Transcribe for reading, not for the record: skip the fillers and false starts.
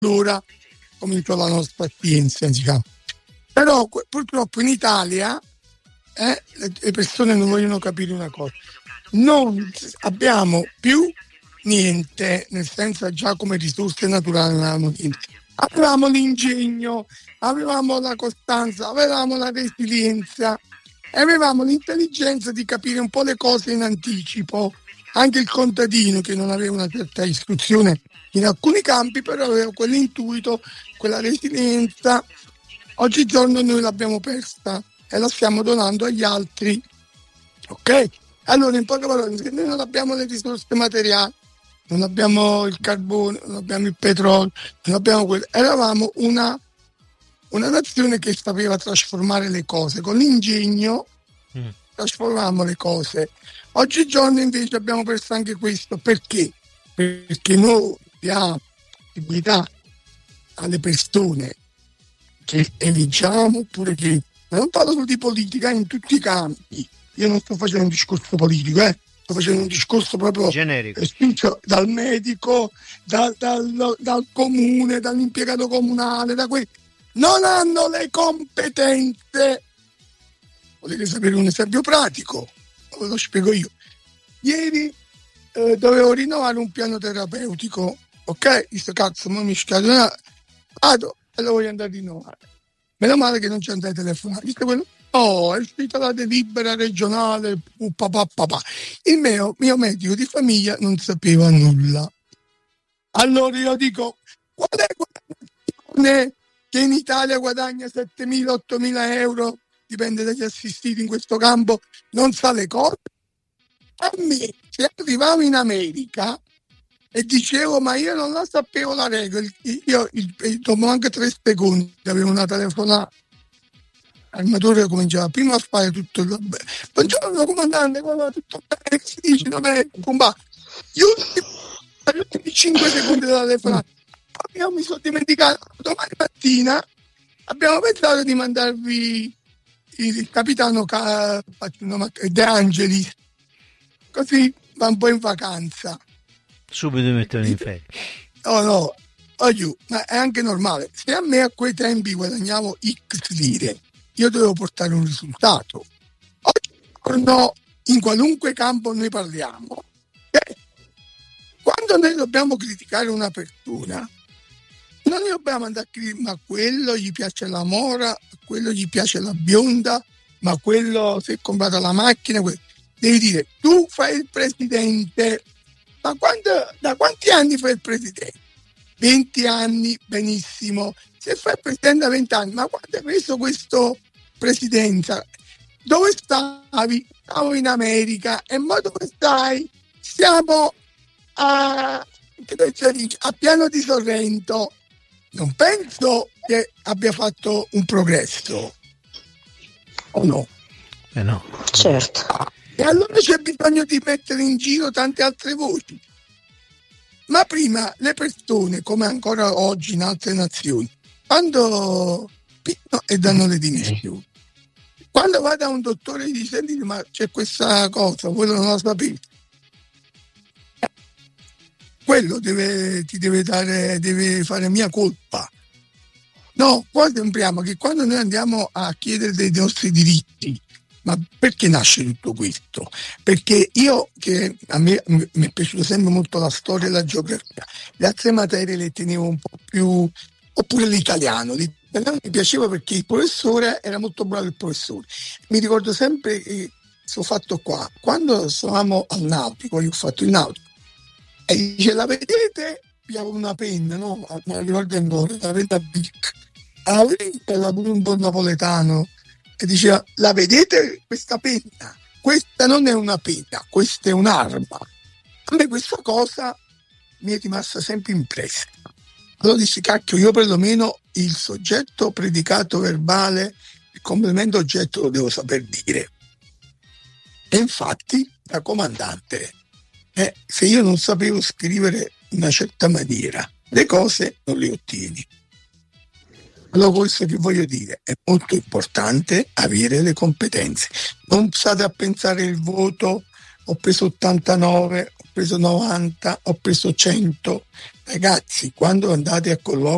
allora cominciò la nostra scienza, diciamo. Però purtroppo in Italia le persone non vogliono capire una cosa: non abbiamo più niente, nel senso già come risorse naturali non avevamo niente. Avevamo l'ingegno, avevamo la costanza, avevamo la resilienza, avevamo l'intelligenza di capire un po' le cose in anticipo. Anche il contadino, che non aveva una certa istruzione in alcuni campi, però aveva quell'intuito, quella resilienza. Oggigiorno noi l'abbiamo persa e la stiamo donando agli altri, ok? Allora, in poche parole, se noi non abbiamo le risorse materiali, non abbiamo il carbone, non abbiamo il petrolio, non abbiamo quello. Eravamo una nazione che sapeva trasformare le cose con l'ingegno. Trasformavamo le cose. Oggigiorno invece abbiamo perso anche questo. Perché? Perché noi diamo possibilità alle persone che eleggiamo, oppure che non parlo solo di politica, in tutti i campi. Io non sto facendo un discorso politico, sto facendo un discorso proprio generico, spinto dal medico, dal comune, dall'impiegato comunale, da quelli. Non hanno le competenze. Volete sapere un esempio pratico? Ve lo spiego io. Ieri dovevo rinnovare un piano terapeutico, ok? Questo cazzo, ma mi scade, vado e lo voglio andare a rinnovare. Meno male che non c'è andare a telefonare. Visto quello? Oh, è uscita la delibera regionale, papà. Il mio medico di famiglia non sapeva nulla. Allora io dico, qual è quella nazione che in Italia guadagna 7.000-8.000 euro, dipende dagli assistiti in questo campo, non sa le cose? A me, se arrivavo in America e dicevo, ma io non la sapevo la regola, io dopo anche 3 secondi avevo una telefonata, l'armatore cominciava prima a fare tutto il buongiorno comandante, tutto bene, si dice, non è gli ultimi 5 secondi della telefonata. Poi io mi sono dimenticato, domani mattina abbiamo pensato di mandarvi il capitano De Angelis, così va un po' in vacanza. Subito mi mettono in ferie. No, ma è anche normale. Se a me a quei tempi guadagnavo X lire, io dovevo portare un risultato. Oggi no, in qualunque campo noi parliamo. Quando noi dobbiamo criticare una persona, non dobbiamo andare a criticare, ma quello gli piace la mora, quello gli piace la bionda, ma quello si è comprato la macchina. Devi dire, tu fai il presidente. Ma da quanti anni fai il presidente? 20 anni, benissimo. Se fai il presidente da 20 anni, ma quando hai preso questa presidenza? Dove stavi? Stavo in America. E mo dove stai? Siamo a Piano di Sorrento. Non penso che abbia fatto un progresso. O no? No. Certo. E allora c'è bisogno di mettere in giro tante altre voci. Ma prima le persone, come ancora oggi in altre nazioni, quando pigliano e danno le dimissioni, quando va da un dottore e gli senti, ma c'è questa cosa, quello non lo sapevi. Quello deve fare mia colpa. No, poi sembriamo che quando noi andiamo a chiedere dei nostri diritti, ma perché nasce tutto questo? Perché a me mi è piaciuta sempre molto la storia e la geografia, le altre materie le tenevo un po' più, oppure l'italiano mi piaceva perché il professore era molto bravo. Il professore, mi ricordo sempre questo fatto qua, quando stavamo al nautico, io ho fatto il nautico e dice, la vedete? Abbiamo una penna, no? Non ricordo il nome, la penna Bic, la pure un buon napoletano, e diceva, la vedete questa penna? Questa non è una penna, questa è un'arma. A me questa cosa mi è rimasta sempre impressa. Allora dissi, cacchio, io perlomeno il soggetto predicato verbale, il complemento oggetto lo devo saper dire. E infatti, da comandante, se io non sapevo scrivere in una certa maniera, le cose non le ottieni. Allora questo che voglio dire, è molto importante avere le competenze. Non state a pensare il voto, ho preso 89, ho preso 90, ho preso 100. Ragazzi, quando andate a colloquio